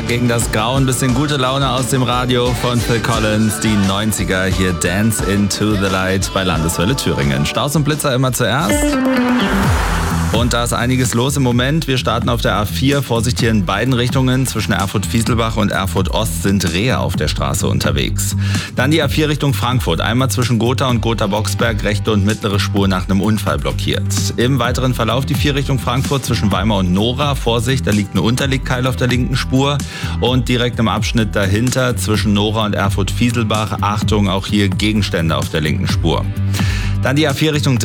Tag gegen das Grau, ein bisschen gute Laune aus dem Radio von Phil Collins. Die 90er hier Dance into the Light bei Landeswelle Thüringen. Staus und Blitzer immer zuerst. Und da ist einiges los im Moment. Wir starten auf der A4. Vorsicht hier in beiden Richtungen. Zwischen Erfurt-Fieselbach und Erfurt-Ost sind Rehe auf der Straße unterwegs. Dann die A4 Richtung Frankfurt. Einmal zwischen Gotha und Gotha-Boxberg rechte und mittlere Spur nach einem Unfall blockiert. Im weiteren Verlauf die 4 Richtung Frankfurt zwischen Weimar und Nora. Vorsicht, da liegt ein Unterlegkeil auf der linken Spur. Und direkt im Abschnitt dahinter zwischen Nora und Erfurt-Fieselbach. Achtung, auch hier Gegenstände auf der linken Spur. Dann die A4 Richtung